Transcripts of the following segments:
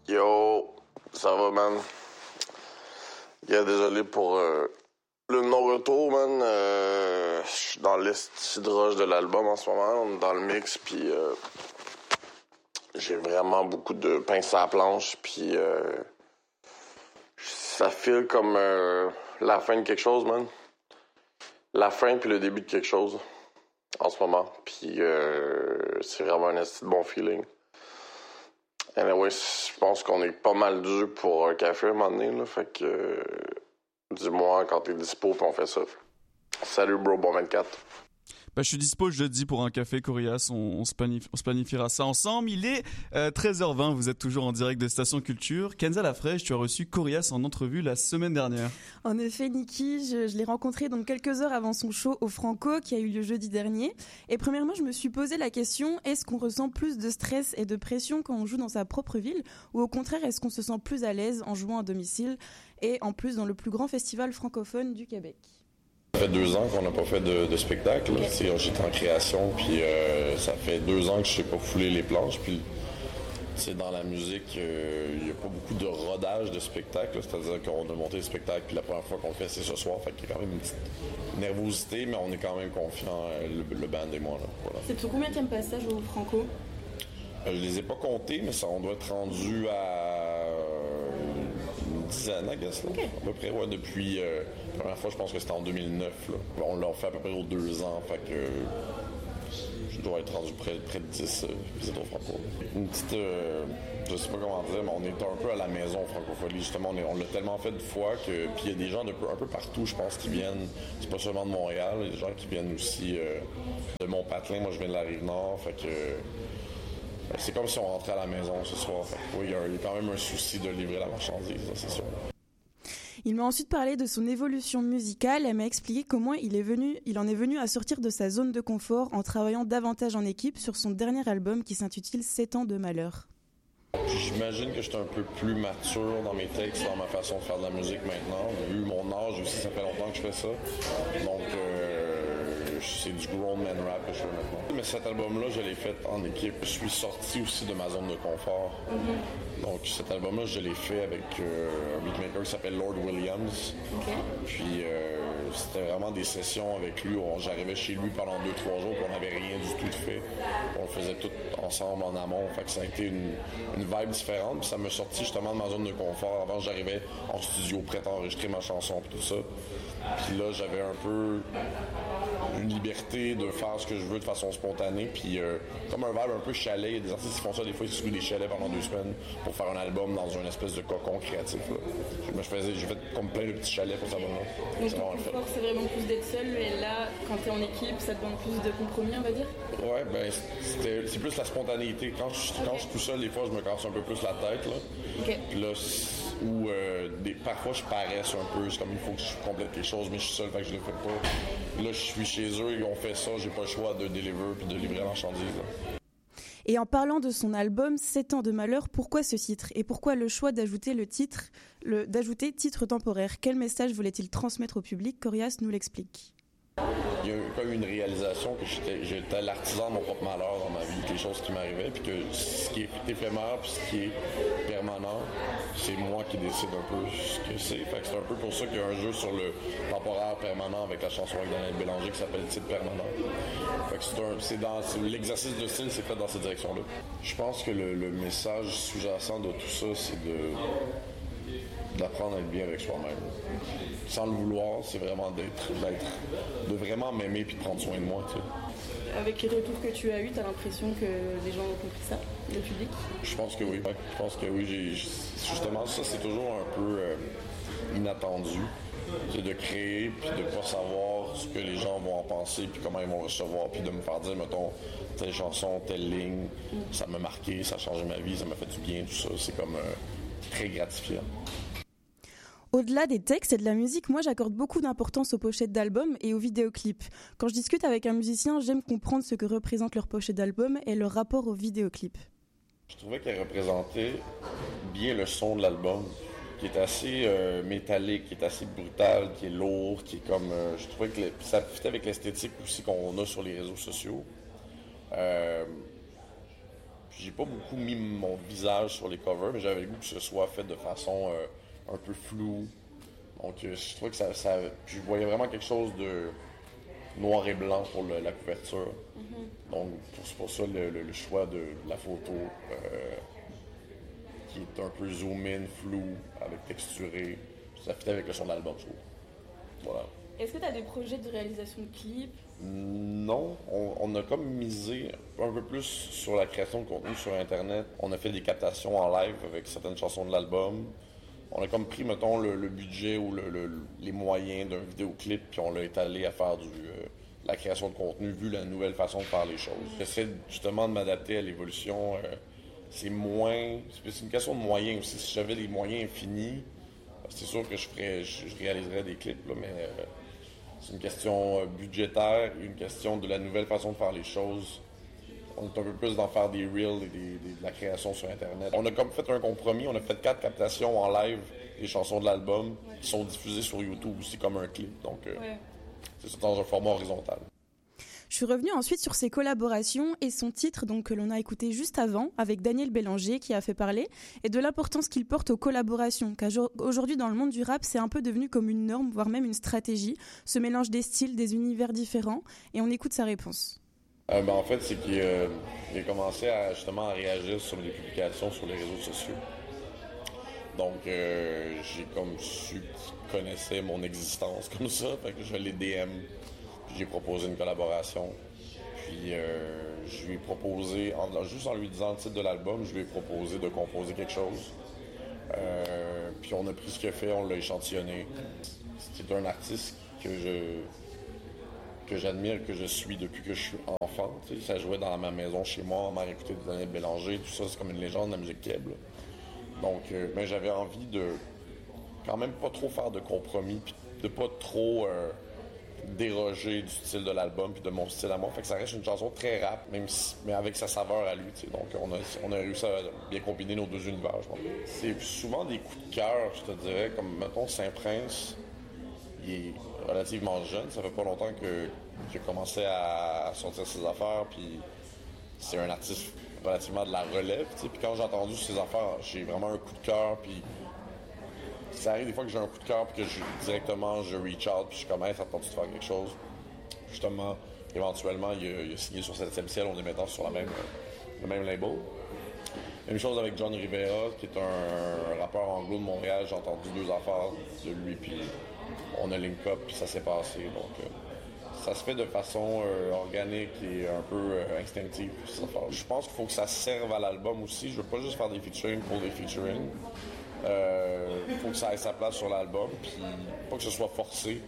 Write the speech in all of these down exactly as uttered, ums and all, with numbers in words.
Yo, ça va, man? Yeah, désolé pour euh, le non-retour, man. Euh, Je suis dans l'esti de rush de l'album en ce moment. On est dans le mix, puis euh, j'ai vraiment beaucoup de pince à la planche, puis euh, ça file comme euh, la fin de quelque chose, man. La fin puis le début de quelque chose en ce moment. Puis euh, c'est vraiment un esti de bon feeling. Anyway, je pense qu'on est pas mal dû pour un café à un moment donné, là. Fait que euh, dis-moi quand t'es dispo puis on fait ça. Salut bro, bon vingt-quatre. Bah, je suis dispo jeudi pour un café Corias, on, on, se planif- on se planifiera ça ensemble. Il est euh, treize heures vingt, vous êtes toujours en direct de Station Culture. Kenza Lafraiche, tu as reçu Corias en entrevue la semaine dernière. En effet, Niki, je, je l'ai rencontré donc quelques heures avant son show au Franco qui a eu lieu jeudi dernier. Et premièrement, je me suis posé la question, est-ce qu'on ressent plus de stress et de pression quand on joue dans sa propre ville, ou au contraire, est-ce qu'on se sent plus à l'aise en jouant à domicile et en plus dans le plus grand festival francophone du Québec? Ça fait deux ans qu'on n'a pas fait de, de spectacle. Okay. J'étais en création, puis euh, ça fait deux ans que je ne sais pas fouler les planches. Puis dans la musique, il euh, n'y a pas beaucoup de rodage de spectacle. C'est-à-dire qu'on a monté le spectacle, puis la première fois qu'on le fait, c'est ce soir. Fait qu'il y a quand même une petite nervosité, mais on est quand même confiants, le, le band et moi. Là. Voilà. C'est ton combienième passage au Franco? Euh, je les ai pas comptés, mais ça, on doit être rendu à une dizaine, I guess, là. Okay. À peu près, ouais, depuis... Euh, la première fois, je pense que c'était en deux mille neuf. Là. On l'a fait à peu près aux deux ans, fait que... Euh, je dois être rendu près, près de dix euh, visites au Franco. Une petite... Euh, je sais pas comment dire, mais on est un peu à la maison Francophonie. Justement, on, est, on l'a tellement fait de fois que... Puis il y a des gens de, un peu partout, je pense, qui viennent... C'est pas seulement de Montréal, il y a des gens qui viennent aussi euh, de Mont-Patelin. Moi, je viens de la Rive-Nord, fait que... C'est comme si on rentrait à la maison ce soir. Oui, il y, y a quand même un souci de livrer la marchandise, là, c'est sûr. Il m'a ensuite parlé de son évolution musicale et m'a expliqué comment il, est venu, il en est venu à sortir de sa zone de confort en travaillant davantage en équipe sur son dernier album qui s'intitule sept ans de malheur. J'imagine que je suis un peu plus mature dans mes textes, dans ma façon de faire de la musique maintenant. Vu mon âge aussi, ça fait longtemps que je fais ça. Donc... Euh... c'est du grown man rap que je fais maintenant. Mais cet album-là, je l'ai fait en équipe. Je suis sorti aussi de ma zone de confort. Mm-hmm. Donc cet album-là, je l'ai fait avec euh, un beatmaker qui s'appelle Lord Williams. Okay. Puis euh, c'était vraiment des sessions avec lui. Où j'arrivais chez lui pendant deux, trois jours, puis on n'avait rien du tout de fait. On le faisait tout ensemble en amont. Fait que ça a été une, une vibe différente. Puis ça m'a sorti justement de ma zone de confort. Avant, j'arrivais en studio prêt à enregistrer ma chanson et tout ça. Puis là, j'avais un peu une liberté de faire ce que je veux de façon spontanée, puis euh, comme un vibe un peu chalet. Il y a des artistes qui font ça, des fois ils se louent des chalets pendant deux semaines pour faire un album dans une espèce de cocon créatif. Là. Je, je faisais, j'ai fait comme plein de petits chalets pour ça. Donc ton confort, c'est vraiment plus d'être seul, mais là, quand t'es en équipe, ça te donne plus de compromis, on va dire? Ouais, ben c'était, c'est plus la spontanéité. Quand je, okay. quand je suis tout seul, des fois, je me casse un peu plus la tête, là. Okay. Puis là, où euh, des, parfois je paresse un peu, c'est comme il faut que je complète quelque chose, mais je suis seul, fait que je le fais pas. Là, je suis chez eux, ils ont fait ça, j'ai pas le choix de deliver puis de livrer la marchandise. Là. Et en parlant de son album sept ans de malheur, pourquoi ce titre? Et pourquoi le choix d'ajouter le titre, le, d'ajouter titre temporaire? Quel message voulait-il transmettre au public? Corias nous l'explique. Il y a eu comme une réalisation que j'étais, j'étais l'artisan de mon propre malheur dans ma vie, quelque chose qui m'arrivait, puis que ce qui est éphémère puis ce qui est permanent, c'est moi qui décide un peu ce que c'est. Fait que c'est un peu pour ça qu'il y a un jeu sur le temporaire permanent avec la chanson avec Daniel Bélanger qui s'appelle Titre permanent. Fait que c'est, un, c'est dans c'est, l'exercice de style, c'est fait dans cette direction-là. Je pense que le, le message sous-jacent de tout ça, c'est de d'apprendre à être bien avec soi-même. Sans le vouloir, c'est vraiment d'être, d'être de vraiment m'aimer puis de prendre soin de moi, tu sais. Avec les retours que tu as eus, t'as l'impression que les gens ont compris ça, le public? Je pense que oui. Je pense que oui. J'ai, justement, ça, c'est toujours un peu euh, inattendu. C'est de créer puis de pas savoir ce que les gens vont en penser puis comment ils vont recevoir puis de me faire dire, mettons, telle chanson, telle ligne, mm. ça m'a marqué, ça a changé ma vie, ça m'a fait du bien, tout ça. C'est comme euh, très gratifiant. Au-delà des textes et de la musique, moi j'accorde beaucoup d'importance aux pochettes d'albums et aux vidéoclips. Quand je discute avec un musicien, j'aime comprendre ce que représente leur pochette d'album et leur rapport aux vidéoclips. Je trouvais qu'elle représentait bien le son de l'album, qui est assez euh, métallique, qui est assez brutal, qui est lourd, qui est comme... Euh, je trouvais que le, ça fitait avec l'esthétique aussi qu'on a sur les réseaux sociaux. Euh, j'ai pas beaucoup mis mon visage sur les covers, mais j'avais le goût que ce soit fait de façon euh, un peu floue. Donc, euh, je trouvais que ça, ça... Je voyais vraiment quelque chose de noir et blanc pour le, la couverture. Mm-hmm. Donc, c'est pour ça le, le, le choix de, de la photo euh, qui est un peu zoom-in, flou, avec texturé. Ça fit avec le son de l'album, je trouve. Voilà. Est-ce que tu as des projets de réalisation de clips? Non, on, on a comme misé un peu plus sur la création de contenu sur Internet. On a fait des captations en live avec certaines chansons de l'album. On a comme pris, mettons, le, le budget ou le, le, les moyens d'un vidéoclip, puis on l'a étalé à faire du, euh, la création de contenu, vu la nouvelle façon de faire les choses. J'essaie justement de m'adapter à l'évolution. Euh, c'est moins... C'est une question de moyens aussi. Si j'avais les moyens infinis, c'est sûr que je, ferais, je, je réaliserais des clips, là, mais euh, c'est une question budgétaire, une question de la nouvelle façon de faire les choses. On est un peu plus d'en faire des reels et des, des, de la création sur Internet. On a comme fait un compromis, on a fait quatre captations en live des chansons de l'album ouais. qui sont diffusées sur YouTube aussi comme un clip. Donc, euh, ouais. c'est ça dans un format horizontal. Je suis revenue ensuite sur ses collaborations et son titre donc, que l'on a écouté juste avant avec Daniel Bélanger qui a fait parler et de l'importance qu'il porte aux collaborations car aujourd'hui dans le monde du rap c'est un peu devenu comme une norme voire même une stratégie, ce mélange des styles, des univers différents et on écoute sa réponse. Euh, ben, en fait c'est qu'il euh, il a commencé à, justement à réagir sur les publications sur les réseaux sociaux. Donc euh, j'ai comme su qu'il connaissait mon existence comme ça, fait que je l'ai D M. J'ai proposé une collaboration. Puis euh, je lui ai proposé, en, juste en lui disant le titre de l'album, je lui ai proposé de composer quelque chose. Euh, puis on a pris ce qu'il a fait, on l'a échantillonné. C'est un artiste que je que j'admire, que je suis depuis que je suis enfant. Tu sais, ça jouait dans ma maison chez moi, ma mère écoutait des Daniel Bélanger, tout ça, c'est comme une légende de la musique keb. Donc, euh, mais j'avais envie de quand même pas trop faire de compromis, puis de pas trop euh, déroger du style de l'album puis de mon style à moi. Fait que ça reste une chanson très rap, même si, mais avec sa saveur à lui. T'sais. Donc on a, on a réussi à bien combiner nos deux univers, je pense. C'est souvent des coups de cœur, je te dirais, comme mettons Saint-Prince, il est relativement jeune, ça fait pas longtemps que, qu'il a commencé à sortir ses affaires, puis c'est un artiste relativement de la relève. T'sais. Puis quand j'ai entendu ses affaires, j'ai vraiment un coup de cœur, puis ça arrive des fois que j'ai un coup de cœur puis que je, directement je reach out puis je suis comme hey, ça te tente de faire quelque chose. Justement, éventuellement, il a, il a signé sur septième ciel, on est maintenant sur la même, le même label. Même chose avec John Rivera, qui est un, un rappeur anglo de Montréal. J'ai entendu deux affaires de lui puis on a link up puis ça s'est passé. Donc euh, ça se fait de façon euh, organique et un peu euh, instinctive. Je pense qu'il faut que ça serve à l'album aussi. Je veux pas juste faire des featuring pour des featuring. Il euh, faut que ça ait sa place sur l'album, puis pas que ce soit forcé.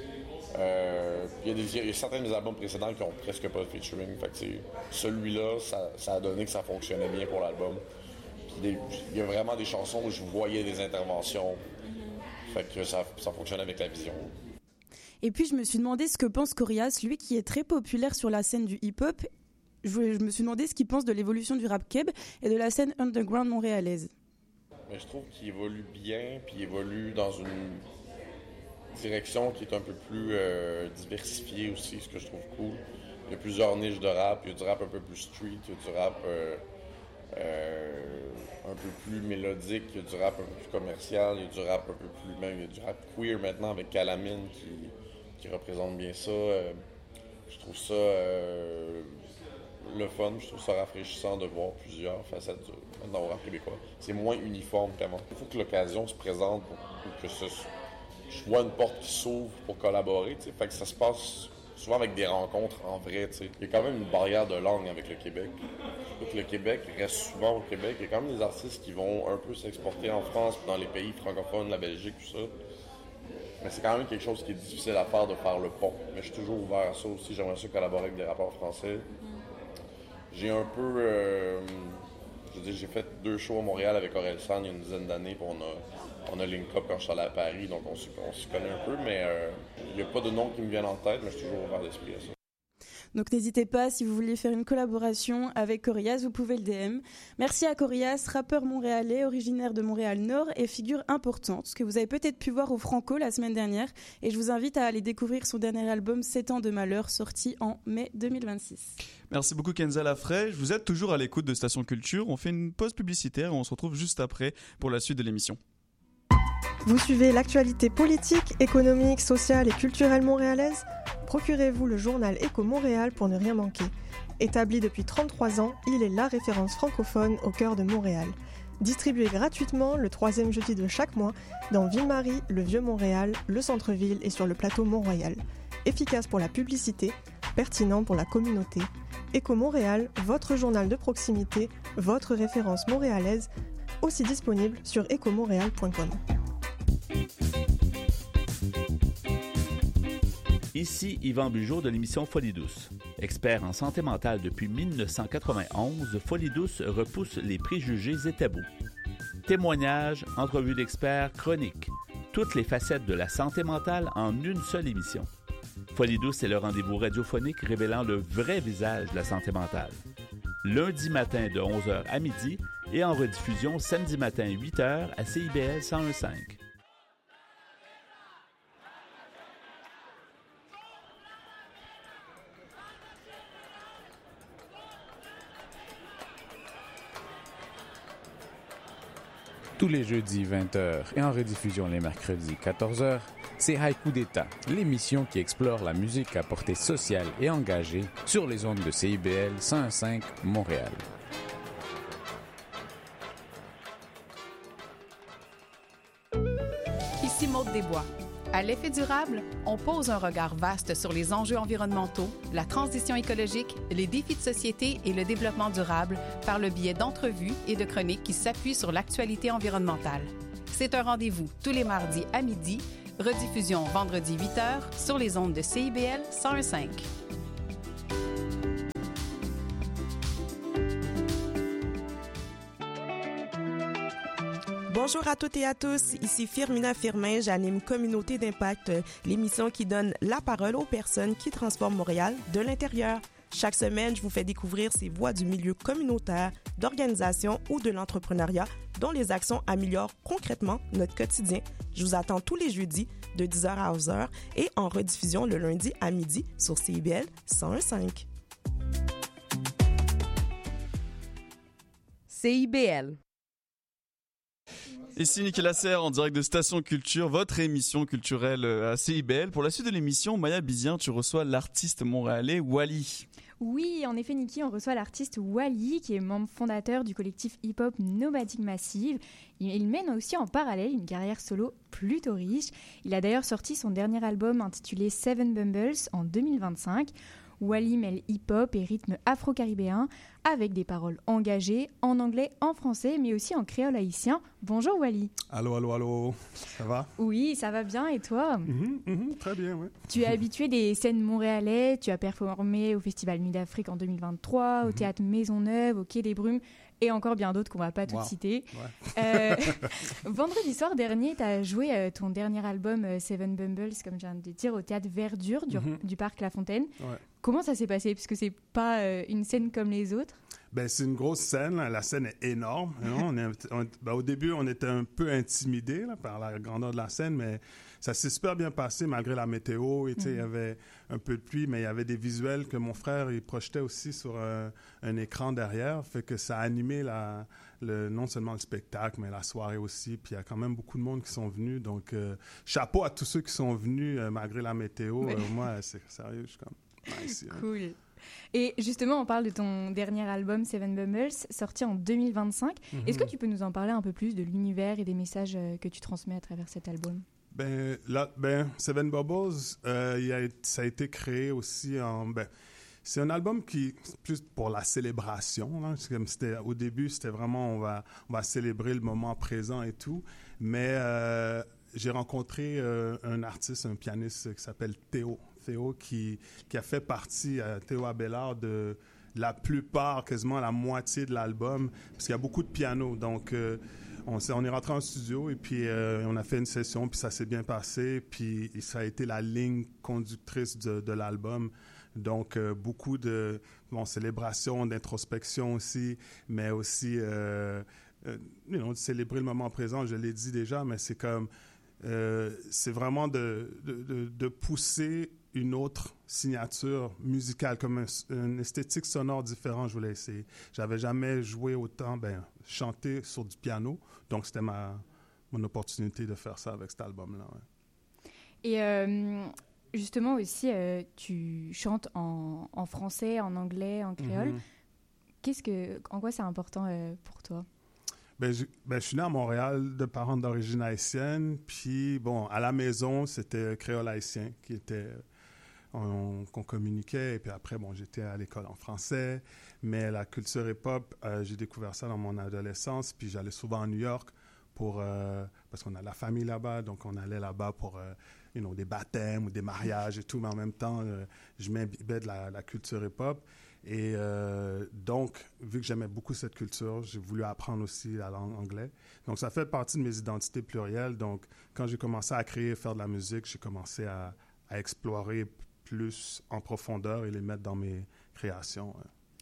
Euh, il y, y a certains de mes albums précédents qui ont presque pas de featuring. Fait que celui-là, ça, ça a donné que ça fonctionnait bien pour l'album. Il y a vraiment des chansons où je voyais des interventions. Fait que ça, ça fonctionne avec la vision. Et puis je me suis demandé ce que pense Corias, lui qui est très populaire sur la scène du hip-hop. Je, je me suis demandé ce qu'il pense de l'évolution du rap keb et de la scène underground montréalaise. Mais je trouve qu'il évolue bien, puis il évolue dans une direction qui est un peu plus euh, diversifiée aussi, ce que je trouve cool. Il y a plusieurs niches de rap, il y a du rap un peu plus street, il y a du rap euh, euh, un peu plus mélodique, il y a du rap un peu plus commercial, il y a du rap un peu plus... même il y a du rap queer maintenant avec Calamine qui, qui représente bien ça. Euh, je trouve ça... Euh, le fun, je trouve ça rafraîchissant de voir plusieurs facettes dans le rap québécois. C'est moins uniforme qu'avant. Il faut que l'occasion se présente pour, pour que ce, je vois une porte qui s'ouvre pour collaborer. T'sais. Fait que ça se passe souvent avec des rencontres en vrai. T'sais. Il y a quand même une barrière de langue avec le Québec. Donc, le Québec reste souvent au Québec. Il y a quand même des artistes qui vont un peu s'exporter en France, dans les pays francophones, la Belgique, tout ça. Mais c'est quand même quelque chose qui est difficile à faire, de faire le pont. Mais je suis toujours ouvert à ça aussi. J'aimerais ça collaborer avec des rappeurs français. J'ai un peu... Euh, je veux dire, j'ai fait deux shows à Montréal avec Orelsan il y a une dizaine d'années, puis on a, on a link up quand je suis allé à Paris, donc on, on s'y connaît un peu, mais il euh, n'y a pas de nom qui me viennent en tête, mais je suis toujours ouvert d'esprit à ça. Donc n'hésitez pas, si vous voulez faire une collaboration avec Coryas, vous pouvez le D M. Merci à Coryas, rappeur montréalais, originaire de Montréal-Nord et figure importante, que vous avez peut-être pu voir au Franco la semaine dernière. Et je vous invite à aller découvrir son dernier album sept ans de malheur, sorti en mai deux mille vingt-six. Merci beaucoup Kenza Lafraîche. Vous êtes toujours à l'écoute de Station Culture. On fait une pause publicitaire et on se retrouve juste après pour la suite de l'émission. Vous suivez l'actualité politique, économique, sociale et culturelle montréalaise ? Procurez-vous le journal Éco Montréal pour ne rien manquer. Établi depuis trente-trois ans, il est la référence francophone au cœur de Montréal. Distribué gratuitement le troisième jeudi de chaque mois dans Ville-Marie, le Vieux-Montréal, le centre-ville et sur le plateau Mont-Royal. Efficace pour la publicité, pertinent pour la communauté. Éco Montréal, votre journal de proximité, votre référence montréalaise, aussi disponible sur éco montréal point com. Ici Yvan Bugeaud de l'émission Folie douce. Expert en santé mentale depuis dix-neuf cent quatre-vingt-onze, Folie douce repousse les préjugés et tabous. Témoignages, entrevues d'experts, chroniques, toutes les facettes de la santé mentale en une seule émission. Folie douce est le rendez-vous radiophonique révélant le vrai visage de la santé mentale. Lundi matin de onze heures à midi et en rediffusion samedi matin huit heures à C I B L cent un virgule cinq. Tous les jeudis vingt heures et en rediffusion les mercredis quatorze heures, c'est Haïku d'État, l'émission qui explore la musique à portée sociale et engagée sur les ondes de C I B L cent un virgule cinq Montréal. Ici Maude Desbois. À l'effet durable, on pose un regard vaste sur les enjeux environnementaux, la transition écologique, les défis de société et le développement durable par le biais d'entrevues et de chroniques qui s'appuient sur l'actualité environnementale. C'est un rendez-vous tous les mardis à midi, rediffusion vendredi huit heures sur les ondes de C I B L cent un virgule cinq. Bonjour à toutes et à tous, ici Firmina Firmin, j'anime Communauté d'Impact, l'émission qui donne la parole aux personnes qui transforment Montréal de l'intérieur. Chaque semaine, je vous fais découvrir ces voix du milieu communautaire, d'organisation ou de l'entrepreneuriat dont les actions améliorent concrètement notre quotidien. Je vous attends tous les jeudis de dix heures à onze heures et en rediffusion le lundi à midi sur C I B L cent un virgule cinq. C I B L. Ici Nicolas Serre en direct de Station Culture, votre émission culturelle à C I B L. Pour la suite de l'émission, Maya Bizien, tu reçois l'artiste montréalais Wally. Oui, en effet, Niki, on reçoit l'artiste Wally, qui est membre fondateur du collectif hip-hop Nomadic Massive. Il mène aussi en parallèle une carrière solo plutôt riche. Il a d'ailleurs sorti son dernier album intitulé Seven Bumbles en deux mille vingt-cinq. Wally mêle hip-hop et rythme afro-caribéen avec des paroles engagées en anglais, en français, mais aussi en créole haïtien. Bonjour Wally. Allô, allô, allô. Ça va? Oui, ça va bien. Et toi? mm-hmm, mm-hmm, Très bien, oui. Tu es habitué des scènes montréalais. Tu as performé au Festival Nuit d'Afrique en deux mille vingt-trois, mm-hmm. au Théâtre Maisonneuve, au Quai des Brumes et encore bien d'autres qu'on ne va pas wow. toutes citer. Ouais. Euh, vendredi soir dernier, tu as joué euh, ton dernier album euh, Seven Bumbles, comme je viens de dire, au Théâtre Verdure du, mm-hmm. du Parc La Fontaine. Ouais. Comment ça s'est passé? Parce que c'est pas euh, une scène comme les autres. Ben, c'est une grosse scène. La scène est énorme. on est, on, ben, au début, on était un peu intimidés là, par la grandeur de la scène, mais ça s'est super bien passé malgré la météo. Et, mm-hmm. il y avait un peu de pluie, mais il y avait des visuels que mon frère il projetait aussi sur un, un écran derrière. Fait que ça a animé la, le, non seulement le spectacle, mais la soirée aussi. Puis il y a quand même beaucoup de monde qui sont venus. Donc, euh, chapeau à tous ceux qui sont venus euh, malgré la météo. Euh, moi, c'est sérieux, je suis comme... Nice, cool. Hein. Et justement, on parle de ton dernier album Seven Bumbles, sorti en deux mille vingt-cinq. Mm-hmm. Est-ce que tu peux nous en parler un peu plus de l'univers et des messages que tu transmets à travers cet album? Ben, là, ben Seven Bubbles, euh, il a, ça a été créé aussi en... Ben, c'est un album qui plus pour la célébration. Là. Comme c'était, au début, c'était vraiment on va, on va célébrer le moment présent et tout. Mais euh, j'ai rencontré euh, un artiste, un pianiste qui s'appelle Théo. Théo qui, qui a fait partie, euh, Théo Abelard, de la plupart, quasiment la moitié de l'album, parce qu'il y a beaucoup de piano. Donc, euh, on, on est rentré en studio et puis euh, on a fait une session, puis ça s'est bien passé, puis ça a été la ligne conductrice de, de l'album. Donc, euh, beaucoup de bon, célébration, d'introspection aussi, mais aussi, euh, euh, you know, de célébrer le moment présent, je l'ai dit déjà, mais c'est comme, euh, c'est vraiment de, de, de, de pousser une autre signature musicale, comme un, une esthétique sonore différente, je voulais essayer. J'avais jamais joué autant, ben, chanter sur du piano, donc c'était ma, mon opportunité de faire ça avec cet album-là. Ouais. Et euh, justement aussi, euh, tu chantes en, en français, en anglais, en créole. Mm-hmm. Qu'est-ce que, en quoi c'est important euh, pour toi? Ben je, ben, je suis né à Montréal de parents d'origine haïtienne, puis bon, à la maison, c'était créole haïtien qui était... On, qu'on communiquait, et puis après, bon, j'étais à l'école en français, mais la culture hip-hop, euh, j'ai découvert ça dans mon adolescence, puis j'allais souvent à New York pour, euh, parce qu'on a la famille là-bas, donc on allait là-bas pour, euh, you know, des baptêmes ou des mariages et tout, mais en même temps, euh, je m'imbibais de la, la culture hip-hop, et euh, donc, vu que j'aimais beaucoup cette culture, j'ai voulu apprendre aussi la langue anglaise. Donc, ça fait partie de mes identités plurielles, donc quand j'ai commencé à créer, faire de la musique, j'ai commencé à, à explorer plus en profondeur et les mettre dans mes créations.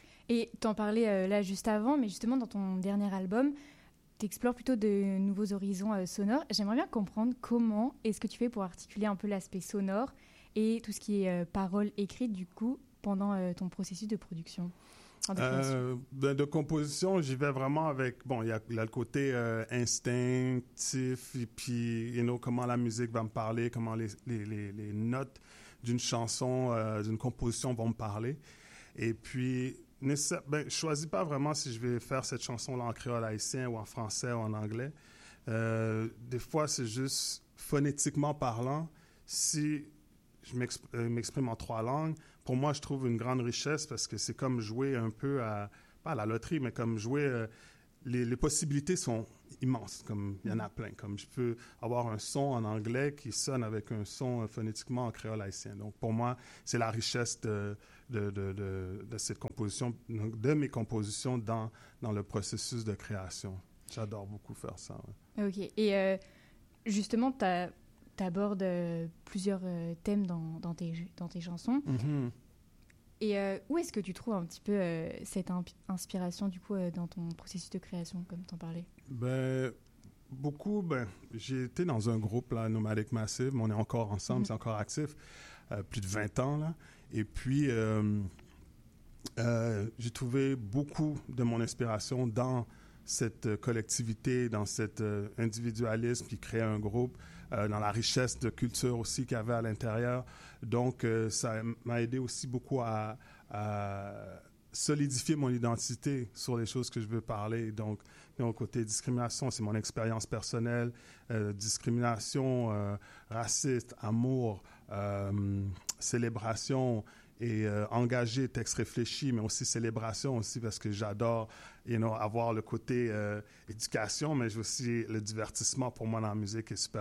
Et t'en parlais euh, là juste avant, mais justement dans ton dernier album, t'explores plutôt de nouveaux horizons euh, sonores. J'aimerais bien comprendre comment est-ce que tu fais pour articuler un peu l'aspect sonore et tout ce qui est euh, paroles écrites du coup pendant euh, ton processus de production. Euh, de, de composition, j'y vais vraiment avec, bon, il y a, y a le côté euh, instinctif et puis, you know, comment la musique va me parler, comment les, les, les, les notes d'une chanson, euh, d'une composition vont me parler. Et puis, ben, je ne choisis pas vraiment si je vais faire cette chanson-là en créole haïtien ou en français ou en anglais. Euh, des fois, c'est juste phonétiquement parlant. Si je m'exp- euh, m'exprime en trois langues, pour moi, je trouve une grande richesse parce que c'est comme jouer un peu à, pas à la loterie, mais comme jouer, euh, les, les possibilités sont immenses, comme il y en a plein. Comme je peux avoir un son en anglais qui sonne avec un son euh, phonétiquement en créole haïtien. Donc, pour moi, c'est la richesse de, de, de, de, de cette composition, de mes compositions dans, dans le processus de création. J'adore beaucoup faire ça. Ouais. OK. Et euh, justement, tu abordes euh, plusieurs euh, thèmes dans, dans, tes, dans tes chansons. Mm-hmm. Et euh, où est-ce que tu trouves un petit peu euh, cette imp- inspiration, du coup, euh, dans ton processus de création, comme tu en parlais? Ben, beaucoup, ben, j'ai été dans un groupe, là, Nomadic Massive, mais on est encore ensemble, mm-hmm. c'est encore actif, euh, plus de vingt ans, là. Et puis, euh, euh, j'ai trouvé beaucoup de mon inspiration dans cette euh, collectivité, dans cet euh, individualisme qui crée un groupe, euh, dans la richesse de culture aussi qu'il y avait à l'intérieur. Donc, euh, ça m'a aidé aussi beaucoup à, à solidifier mon identité sur les choses que je veux parler. Donc, donc côté discrimination, c'est mon expérience personnelle. Euh, discrimination, euh, raciste, amour, euh, célébration et euh, engagé, texte réfléchi, mais aussi célébration aussi parce que j'adore, you know, avoir le côté euh, éducation, mais aussi le divertissement pour moi dans la musique est super